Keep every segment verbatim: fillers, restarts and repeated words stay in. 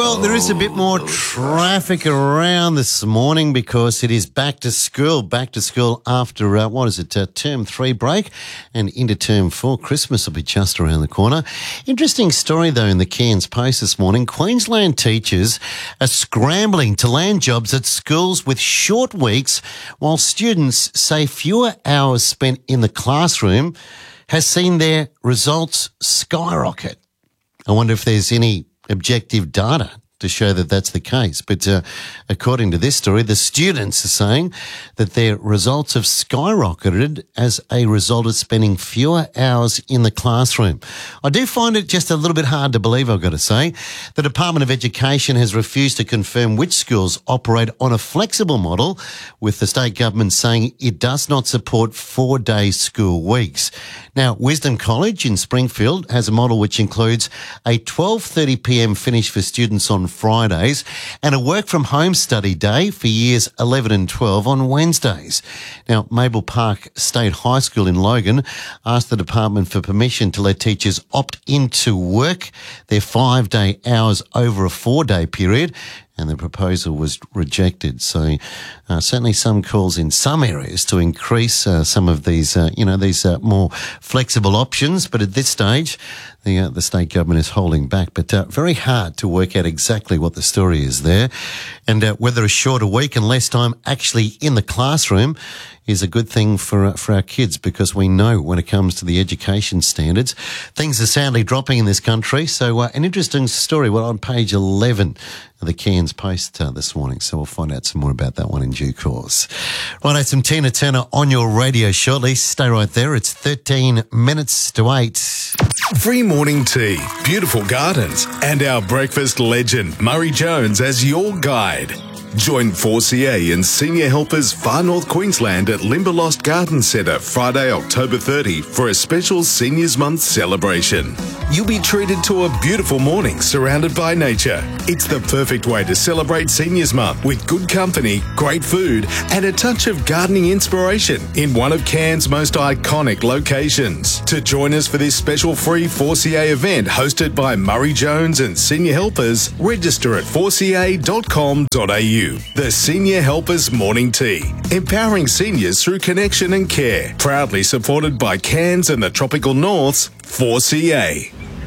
Well, there is a bit more traffic around this morning because it is back to school, back to school after, uh, what is it, uh, term three break and into term four. Christmas will be just around the corner. Interesting story, though, in the Cairns Post this morning. Queensland teachers are scrambling to land jobs at schools with short weeks while students say fewer hours spent in the classroom has seen their results skyrocket. I wonder if there's any objective data to show that that's the case. But uh, according to this story, the students are saying that their results have skyrocketed as a result of spending fewer hours in the classroom. I do find it just a little bit hard to believe, I've got to say. The Department of Education has refused to confirm which schools operate on a flexible model, with the state government saying it does not support four-day school weeks. Now, Wisdom College in Springfield has a model which includes a twelve thirty p m finish for students on Fridays and a work-from-home study day for years eleven and twelve on Wednesdays. Now, Maple Park State High School in Logan asked the department for permission to let teachers opt into work their five-day hours over a four-day period, and the proposal was rejected. So uh, certainly some calls in some areas to increase uh, some of these, uh, you know, these uh, more flexible options. But at this stage, the, uh, the state government is holding back. But uh, very hard to work out exactly what the story is there, and uh, whether a shorter week and less time actually in the classroom is a good thing for uh, for our kids, because we know when it comes to the education standards, things are sadly dropping in this country. So uh, an interesting story, well, on page eleven of the Cairns Post uh, this morning. So we'll find out some more about that one in due course. Right, some Tina Turner on your radio shortly. Stay right there. It's thirteen minutes to eight. Free morning tea, beautiful gardens, and our breakfast legend, Murray Jones, as your guide. Join four C A and Senior Helpers Far North Queensland at Limberlost Garden Centre Friday, October thirtieth for a special Seniors Month celebration. You'll be treated to a beautiful morning surrounded by nature. It's the perfect way to celebrate Seniors Month with good company, great food and a touch of gardening inspiration in one of Cairns' most iconic locations. To join us for this special free four C A event hosted by Murray Jones and Senior Helpers, register at four c a dot com dot a u. The Senior Helpers Morning Tea, empowering seniors through connection and care. Proudly supported by Cairns and the Tropical North's four C A.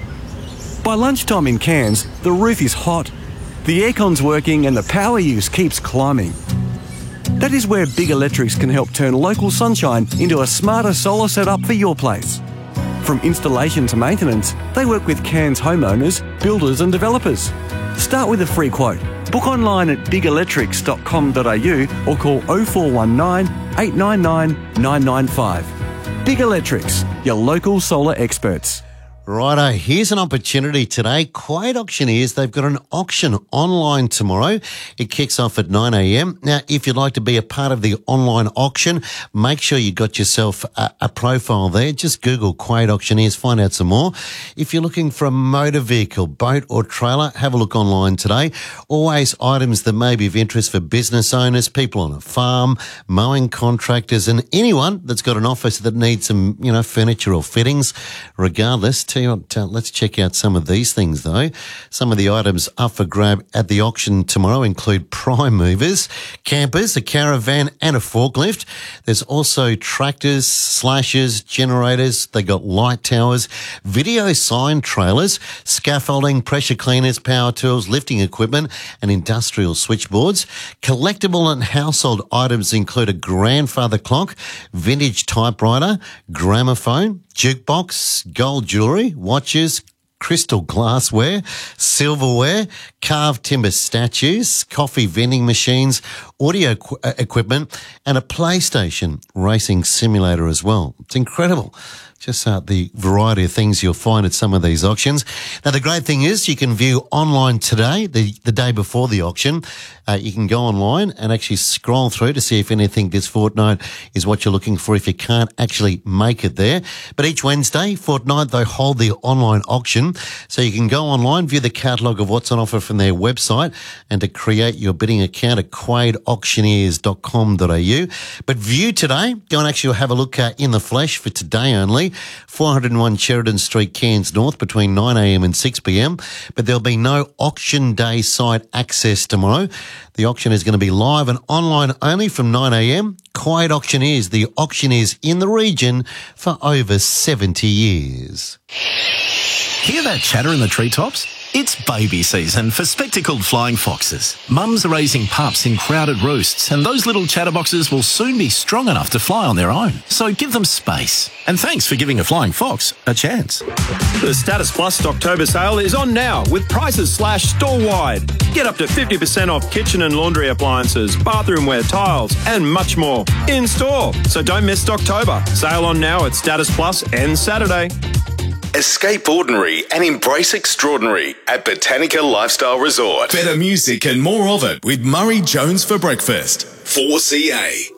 By lunchtime in Cairns, the roof is hot, the aircon's working and the power use keeps climbing. That is where Big Electrics can help turn local sunshine into a smarter solar setup for your place. From installation to maintenance, they work with Cairns homeowners, builders and developers. Start with a free quote. Book online at big electrics dot com dot a u or call oh four one nine, eight nine nine, nine nine five. Big Electrics, your local solar experts. Righto, here's an opportunity today. Quade Auctioneers, they've got an auction online tomorrow. It kicks off at nine a m. Now, if you'd like to be a part of the online auction, make sure you got yourself a, a profile there. Just Google Quade Auctioneers, find out some more. If you're looking for a motor vehicle, boat or trailer, have a look online today. Always items that may be of interest for business owners, people on a farm, mowing contractors and anyone that's got an office that needs some, you know, furniture or fittings. Regardless, tell you what, uh, let's check out some of these things, though. Some of the items up for grab at the auction tomorrow include prime movers, campers, a caravan and a forklift. There's also tractors, slashers, generators. They got light towers, video sign trailers, scaffolding, pressure cleaners, power tools, lifting equipment and industrial switchboards. Collectible and household items include a grandfather clock, vintage typewriter, gramophone, jukebox, gold jewellery, watches, crystal glassware, silverware, carved timber statues, coffee vending machines, audio qu- equipment and a PlayStation racing simulator as well. It's incredible. Just uh, the variety of things you'll find at some of these auctions. Now, the great thing is you can view online today, the, the day before the auction. Uh, you can go online and actually scroll through to see if anything this fortnight is what you're looking for if you can't actually make it there. But each Wednesday, fortnight, they hold the online auction. So you can go online, view the catalogue of what's on offer from their website and to create your bidding account at quade auctioneers dot com dot a u. But view today, go and actually have a look uh, in the flesh for today only. Day, four oh one Sheridan Street, Cairns North, between nine a m and six p m. But there'll be no auction day site access tomorrow. The auction is going to be live and online only from nine a m. Quiet Auctioneers, the auctioneers in the region for over seventy years. Hear that chatter in the treetops? It's baby season for spectacled flying foxes. Mums are raising pups in crowded roosts, and those little chatterboxes will soon be strong enough to fly on their own. So give them space. And thanks for giving a flying fox a chance. The Status Plus October sale is on now with prices slashed store-wide. Get up to fifty percent off kitchen and laundry appliances, bathroomware, tiles, and much more in store. So don't miss October. Sale on now at Status Plus ends Saturday. Escape ordinary and embrace extraordinary at Botanica Lifestyle Resort. Better music and more of it with Murray Jones for breakfast. four C A.